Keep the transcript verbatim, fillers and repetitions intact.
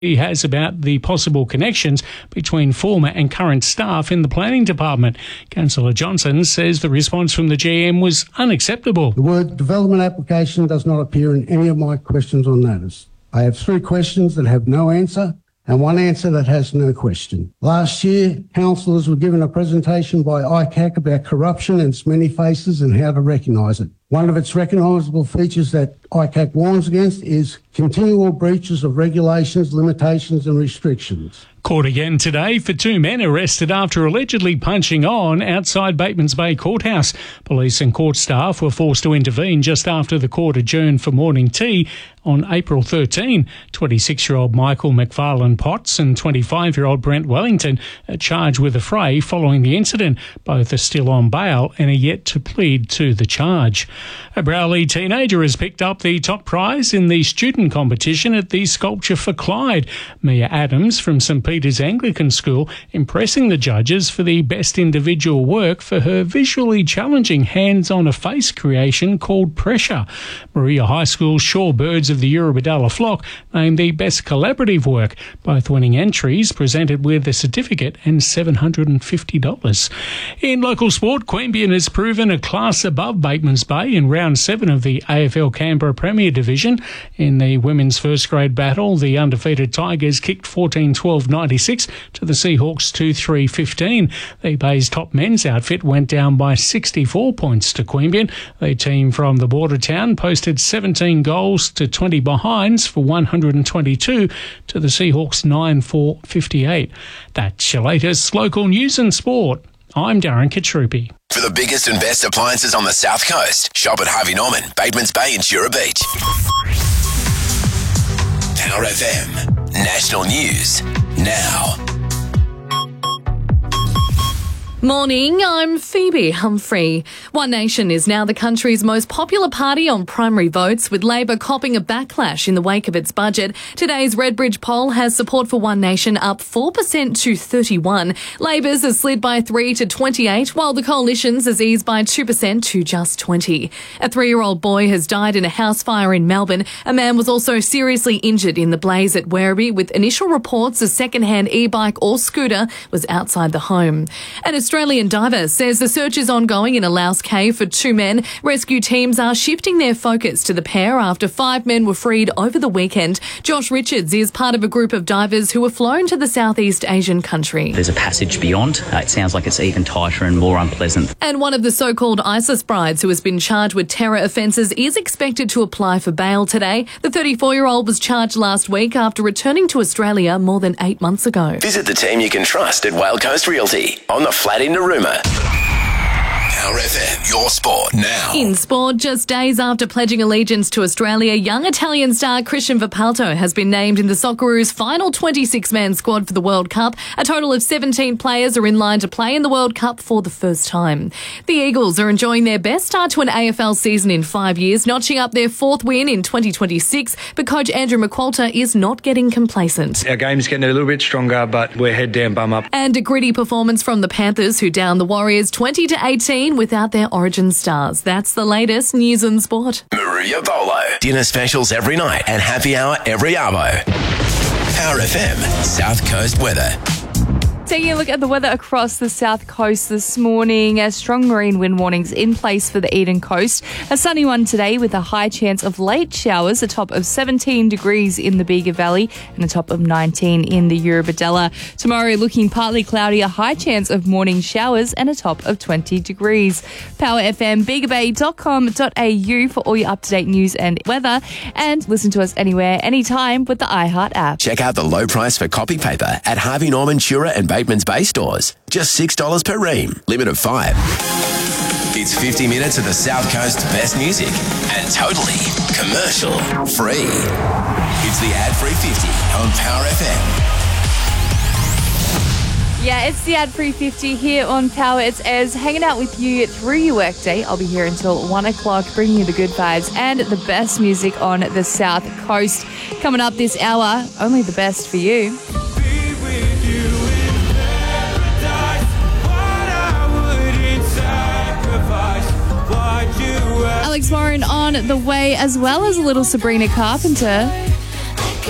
he has about the possible connections between former and current staff in the planning department. Councillor Johnson says the response from the G M was unacceptable. The word development application does not appear in any of my questions or notice. I have three questions that have no answer and one answer that has no question. Last year, councillors were given a presentation by I C A C about corruption and its many faces and how to recognise it. One of its recognisable features that I C A C warns against is continual breaches of regulations, limitations and restrictions. Court again today for two men arrested after allegedly punching on outside Batemans Bay Courthouse. Police and court staff were forced to intervene just after the court adjourned for morning tea on April thirteenth. twenty-six-year-old Michael McFarlane Potts and twenty-five-year-old Brent Wellington are charged with the fray following the incident. Both are still on bail and are yet to plead to the charge. A Browley teenager has picked up the top prize in the student competition at the Sculpture for Clyde. Mia Adams from St Peter's Anglican School impressing the judges for the best individual work for her visually challenging hands-on-a-face creation called Pressure. Maria High School's Shorebirds of the Eurobodalla Flock named the best collaborative work, both winning entries presented with a certificate and seven hundred fifty dollars. In local sport, Queanbeyan has proven a class above Batemans Bay in round seven of the A F L Canberra Premier Division. In the women's first grade battle, the undefeated Tigers kicked fourteen twelve ninety-six to the Seahawks two three fifteen. The Bay's top men's outfit went down by sixty-four points to Queanbeyan. The team from the border town posted seventeen goals to twenty behinds for one hundred twenty-two to the Seahawks nine four fifty-eight. That's your latest local news and sport. I'm Darren Katrupi. For the biggest and best appliances on the South Coast, shop at Harvey Norman, Batemans Bay and Jura Beach. Power F M. National News now. Morning, I'm Phoebe Humphrey. One Nation is now the country's most popular party on primary votes, with Labor copping a backlash in the wake of its budget. Today's Redbridge poll has support for One Nation up four percent to thirty-one. Labor's has slid by three to twenty-eight, while the Coalition's has eased by two percent to just twenty. A three-year-old boy has died in a house fire in Melbourne. A man was also seriously injured in the blaze at Werribee, with initial reports a second-hand e-bike or scooter was outside the home. And Australian diver says the search is ongoing in a Laos cave for two men. Rescue teams are shifting their focus to the pair after five men were freed over the weekend. Josh Richards is part of a group of divers who were flown to the Southeast Asian country. There's a passage beyond. Uh, it sounds like it's even tighter and more unpleasant. And one of the so-called ISIS brides who has been charged with terror offences is expected to apply for bail today. The thirty-four-year-old was charged last week after returning to Australia more than eight months ago. Visit the team you can trust at Whale Coast Realty on the flat in Narooma. Power F M, your sport now. In sport, just days after pledging allegiance to Australia, young Italian star Christian Vipalto has been named in the Socceroos' final twenty-six man squad for the World Cup. A total of seventeen players are in line to play in the World Cup for the first time. The Eagles are enjoying their best start to an A F L season in five years, notching up their fourth win in twenty twenty-six, but coach Andrew McQualter is not getting complacent. Our game's getting a little bit stronger, but we're head down, bum up. And a gritty performance from the Panthers, who downed the Warriors twenty to eighteen without their origin stars. That's the latest news and sport. Maria Bolo. Dinner specials every night and happy hour every arvo. Power F M, South Coast weather. Taking a look at the weather across the south coast this morning, as strong marine wind warnings in place for the Eden coast. A sunny one today with a high chance of late showers, a top of seventeen degrees in the Bega Valley and a top of nineteen in the Eurobodalla. Tomorrow looking partly cloudy, a high chance of morning showers and a top of twenty degrees. Power F M, bega bay dot com dot a u for all your up-to-date news and weather, and listen to us anywhere, anytime with the iHeart app. Check out the low price for copy paper at Harvey Norman, Jura and Batemans Bay stores. Just six dollars per ream. Limit of five. It's fifty minutes of the South Coast's best music and totally commercial free. It's the ad-free fifty on Power F M. Yeah, it's the ad-free fifty here on Power. It's Ez hanging out with you through your workday. I'll be here until one o'clock, bringing you the good vibes and the best music on the South Coast. Coming up this hour, only the best for you. Alex Warren on the way, as well as a little Sabrina Carpenter.